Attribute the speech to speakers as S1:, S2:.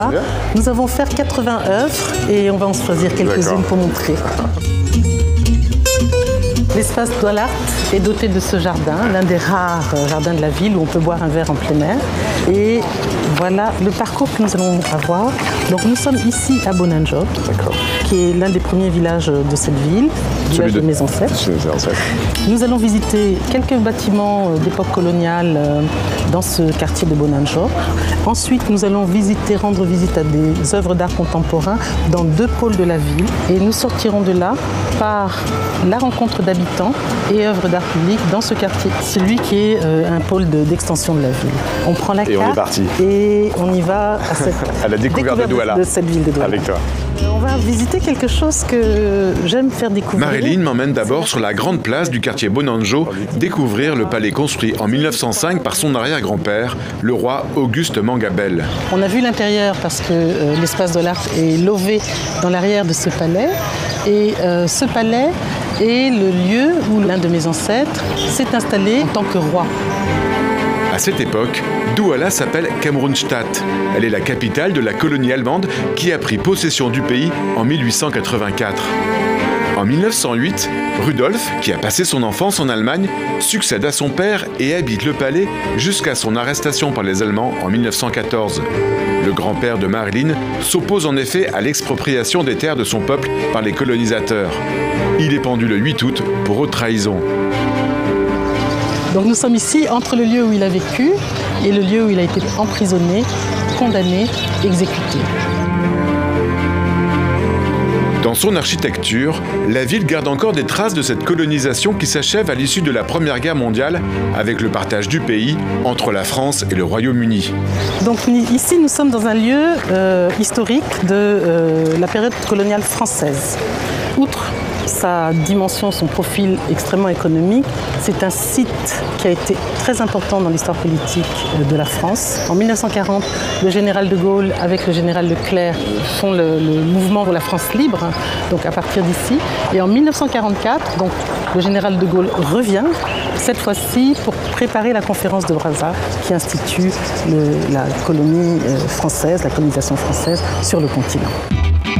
S1: Nous avons fait 80 œuvres et on va en choisir quelques-unes pour montrer. L'espace Dollart est doté de ce jardin, l'un des rares jardins de la ville où on peut boire un verre en plein air. Et voilà le parcours que nous allons avoir. Donc nous sommes ici à Bonanjo, qui est l'un des premiers villages de cette ville, village de mes ancêtres. Nous allons visiter quelques bâtiments d'époque coloniale dans ce quartier de Bonanjo. Ensuite, nous allons rendre visite à des œuvres d'art contemporain dans 2 pôles de la ville. Et nous sortirons de là par la rencontre d'habitants et œuvres d'art public dans ce quartier, celui qui est un pôle d'extension de la ville. On prend la carte
S2: on est parti.
S1: Et on y va à
S2: la découverte
S1: de cette ville de Douala.
S2: Avec toi.
S1: On va visiter quelque chose que j'aime faire découvrir.
S3: Marilyn m'emmène d'abord sur la grande place du quartier Bonanjo, découvrir le palais construit en 1905 par son arrière-grand-père, le roi Auguste Mangabell.
S1: On a vu l'intérieur parce que l'espace Dollart est lové dans l'arrière de ce palais. Et ce palais est le lieu où l'un de mes ancêtres s'est installé en tant que roi.
S3: À cette époque, Douala s'appelle Kamroenstad. Elle est la capitale de la colonie allemande qui a pris possession du pays en 1884. En 1908, Rudolf, qui a passé son enfance en Allemagne, succède à son père et habite le palais jusqu'à son arrestation par les Allemands en 1914. Le grand-père de Marilyn s'oppose en effet à l'expropriation des terres de son peuple par les colonisateurs. Il est pendu le 8 août pour haute trahison.
S1: Donc nous sommes ici entre le lieu où il a vécu et le lieu où il a été emprisonné, condamné, exécuté.
S3: Dans son architecture, la ville garde encore des traces de cette colonisation qui s'achève à l'issue de la Première Guerre mondiale avec le partage du pays entre la France et le Royaume-Uni.
S1: Donc ici, nous sommes dans un lieu historique de la période coloniale française. Outre sa dimension, son profil extrêmement économique, c'est un site qui a été très important dans l'histoire politique de la France. En 1940, le général de Gaulle avec le général Leclerc font le mouvement pour la France libre, donc à partir d'ici. Et en 1944, donc, le général de Gaulle revient, cette fois-ci pour préparer la conférence de Brazza qui institue la colonie française, la colonisation française sur le continent.